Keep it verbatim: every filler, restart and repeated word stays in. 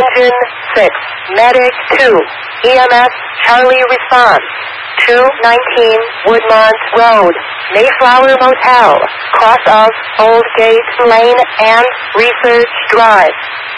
Engine six, Medic two, E M S Charlie response. two nineteen Woodmont Road, Mayflower Motel, cross of Old Gate Lane and Research Drive.